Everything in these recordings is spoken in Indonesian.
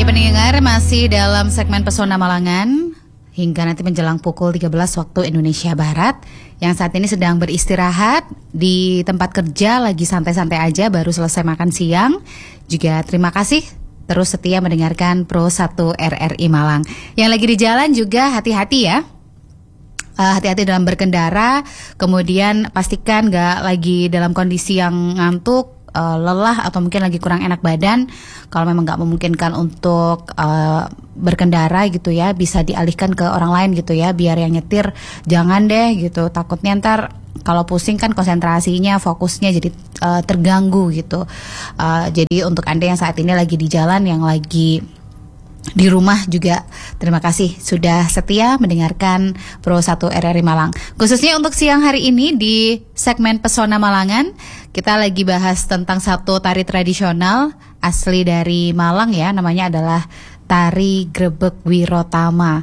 Ya pendengar, masih dalam segmen Pesona Malangan hingga nanti menjelang pukul 13 waktu Indonesia Barat. Yang saat ini sedang beristirahat di tempat kerja, lagi santai-santai aja, baru selesai makan siang. Juga terima kasih terus setia mendengarkan Pro 1 RRI Malang. Yang lagi di jalan juga hati-hati ya. Hati-hati dalam berkendara. Kemudian pastikan gak lagi dalam kondisi yang ngantuk, lelah atau mungkin lagi kurang enak badan. Kalau memang nggak memungkinkan untuk berkendara gitu ya, bisa dialihkan ke orang lain gitu ya, biar yang nyetir jangan deh gitu, takutnya ntar kalau pusing kan konsentrasinya, fokusnya jadi terganggu gitu. Jadi untuk Anda yang saat ini lagi di jalan, yang lagi di rumah juga, terima kasih sudah setia mendengarkan Pro 1 RRI Malang. Khususnya untuk siang hari ini di segmen Pesona Malangan, kita lagi bahas tentang satu tari tradisional asli dari Malang ya, namanya adalah Tari Grebeg Wirotama.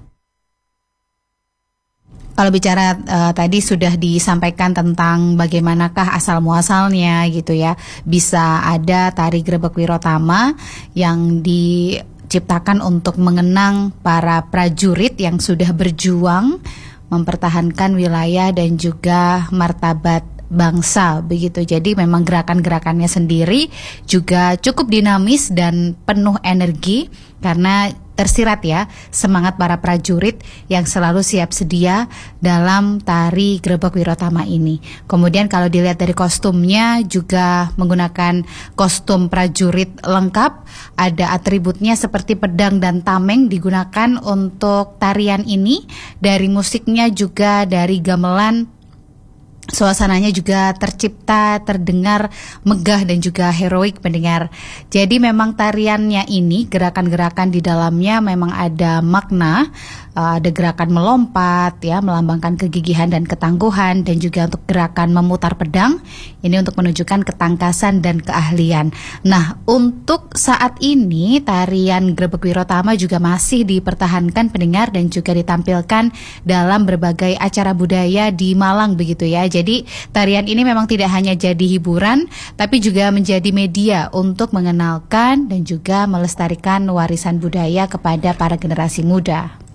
Kalau bicara tadi sudah disampaikan tentang bagaimanakah asal muasalnya gitu ya. Bisa ada Tari Grebeg Wirotama yang diciptakan untuk mengenang para prajurit yang sudah berjuang mempertahankan wilayah dan juga martabat bangsa begitu. Jadi memang gerakan-gerakannya sendiri juga cukup dinamis dan penuh energi karena tersirat ya semangat para prajurit yang selalu siap sedia dalam Tari Grebeg Wirotama ini. Kemudian kalau dilihat dari kostumnya juga menggunakan kostum prajurit lengkap, ada atributnya seperti pedang dan tameng digunakan untuk tarian ini. Dari musiknya juga dari gamelan, suasananya juga tercipta, terdengar megah dan juga heroik pendengar. Jadi memang tariannya ini, gerakan-gerakan di dalamnya memang ada makna. Ada gerakan melompat ya, melambangkan kegigihan dan ketangguhan, dan juga untuk gerakan memutar pedang, ini untuk menunjukkan ketangkasan dan keahlian. Nah, untuk saat ini tarian Grebeg Wirotama juga masih dipertahankan pendengar dan juga ditampilkan dalam berbagai acara budaya di Malang begitu ya. Jadi tarian ini memang tidak hanya jadi hiburan, tapi juga menjadi media untuk mengenalkan dan juga melestarikan warisan budaya kepada para generasi muda.